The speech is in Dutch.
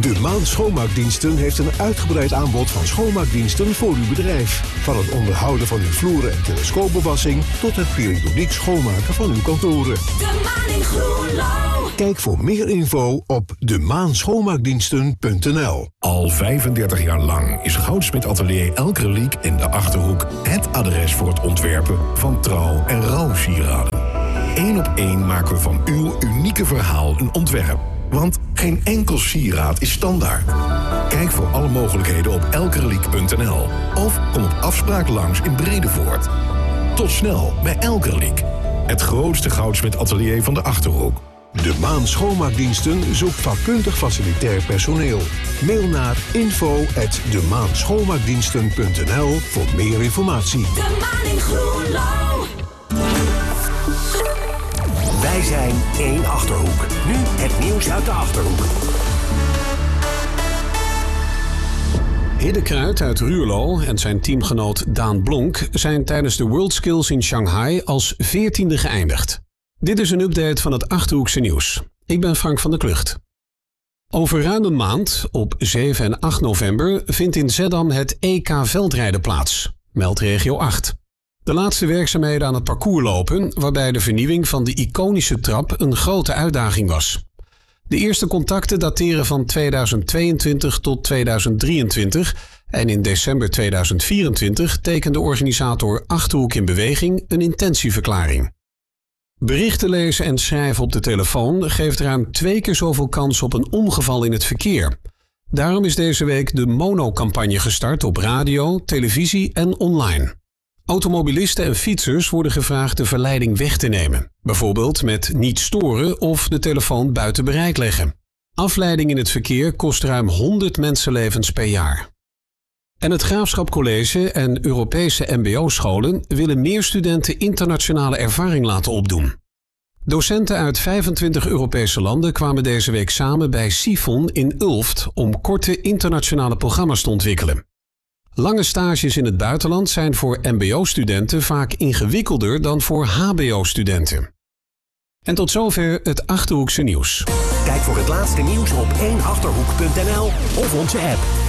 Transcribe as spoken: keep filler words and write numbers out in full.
De Maan Schoonmaakdiensten heeft een uitgebreid aanbod van schoonmaakdiensten voor uw bedrijf. Van het onderhouden van uw vloeren en telescoopbewassing tot het periodiek schoonmaken van uw kantoren. De Maan in Groenlo. Kijk voor meer info op de maan schoonmaakdiensten punt n l. Al vijfendertig jaar lang is Goudsmit Atelier Elkerliek in de Achterhoek het adres voor het ontwerpen van trouw- en rouwsieraden. Eén op één maken we van uw unieke verhaal een ontwerp. Want geen enkel sieraad is standaard. Kijk voor alle mogelijkheden op elkerliek punt n l of kom op afspraak langs in Bredevoort. Tot snel bij Elkerliek, het grootste goudsmit-atelier van de Achterhoek. De Maan Schoonmaakdiensten zoekt vakkundig facilitair personeel. Mail naar info at de maan schoonmaakdiensten punt n l voor meer informatie. De Maan in Groenlo. Wij zijn één Achterhoek. Nu het nieuws uit de Achterhoek. Hidde Kruid uit Ruurlo en zijn teamgenoot Daan Blonk zijn tijdens de World Skills in Shanghai als veertiende geëindigd. Dit is een update van het Achterhoekse nieuws. Ik ben Frank van der Klucht. Over ruim een maand, op zeven en acht november, vindt in Zeddam het E K veldrijden plaats, meldt regio acht. De laatste werkzaamheden aan het parcours lopen, waarbij de vernieuwing van de iconische trap een grote uitdaging was. De eerste contacten dateren van tweeduizend tweeëntwintig tot tweeduizend drieëntwintig en in december tweeduizend vierentwintig tekende organisator Achterhoek in Beweging een intentieverklaring. Berichten lezen en schrijven op de telefoon geeft ruim twee keer zoveel kans op een ongeval in het verkeer. Daarom is deze week de Mono-campagne gestart op radio, televisie en online. Automobilisten en fietsers worden gevraagd de verleiding weg te nemen. Bijvoorbeeld met niet storen of de telefoon buiten bereik leggen. Afleiding in het verkeer kost ruim honderd mensenlevens per jaar. En het Graafschap College en Europese mbo-scholen willen meer studenten internationale ervaring laten opdoen. Docenten uit vijfentwintig Europese landen kwamen deze week samen bij Sifon in Ulft om korte internationale programma's te ontwikkelen. Lange stages in het buitenland zijn voor mbo-studenten vaak ingewikkelder dan voor hbo-studenten. En tot zover het Achterhoekse nieuws. Kijk voor het laatste nieuws op één achterhoek punt n l of onze app.